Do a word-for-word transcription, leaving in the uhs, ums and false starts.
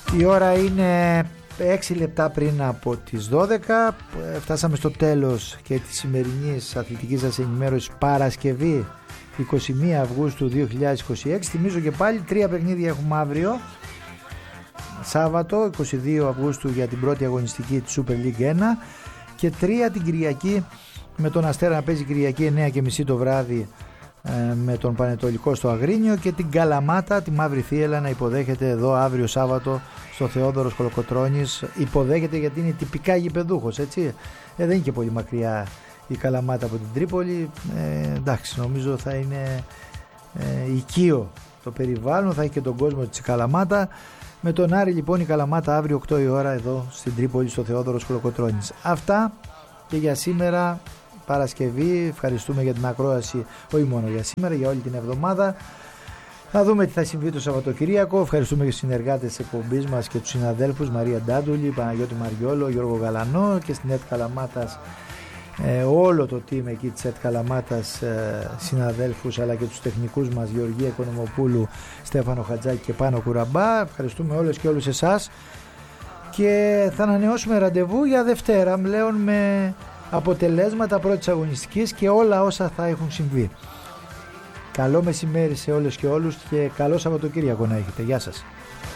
Η ώρα είναι έξι λεπτά πριν από τις δώδεκα. Φτάσαμε στο τέλος και της σημερινής αθλητικής σας ενημέρωσης Παρασκευή είκοσι μία Αυγούστου δύο χιλιάδες είκοσι έξι. Θυμίζω και πάλι τρία παιχνίδια έχουμε αύριο. Σάββατο είκοσι δύο Αυγούστου για την πρώτη αγωνιστική της Super League ένα και τρία την Κυριακή με τον Αστέρα να παίζει Κυριακή εννιά και μισή το βράδυ με τον Πανετολικό στο Αγρίνιο και την Καλαμάτα, τη Μαύρη Θύελλα να υποδέχεται εδώ αύριο Σάββατο στο Θεόδωρος Κολοκοτρώνης. Υποδέχεται γιατί είναι τυπικά γηπεδούχος, έτσι. Ε, δεν είναι και πολύ μακριά η Καλαμάτα από την Τρίπολη. Ε, εντάξει, νομίζω θα είναι ε, οικείο το περιβάλλον, θα έχει και τον κόσμο της Καλαμάτα. Με τον Άρη λοιπόν η Καλαμάτα αύριο οκτώ η ώρα εδώ στην Τρίπολη στο Θεόδωρος Κολοκοτρώνης. Αυτά και για σήμερα. Παρασκευή, ευχαριστούμε για την ακρόαση, όχι μόνο για σήμερα, για όλη την εβδομάδα. Θα δούμε τι θα συμβεί το Σαββατοκυριακό. Ευχαριστούμε και τους συνεργάτες της εκπομπής μας και τους συναδέλφους Μαρία Ντάντουλη, Παναγιώτη Μαριόλο, Γιώργο Γαλανό και στην ΕΤ Καλαμάτας ε, όλο το team εκεί της ΕΤ Καλαμάτας, ε, συναδέλφους αλλά και τους τεχνικούς μας Γεωργία Οικονομοπούλου, Στέφανο Χατζάκη και Πάνο Κουραμπά. Ευχαριστούμε όλες και όλους εσάς και θα ανανεώσουμε ραντεβού για Δευτέρα πλέον με αποτελέσματα πρώτης αγωνιστικής και όλα όσα θα έχουν συμβεί. Καλό μεσημέρι σε όλες και όλους και καλό Σαββατοκύριακο να έχετε. Γεια σας.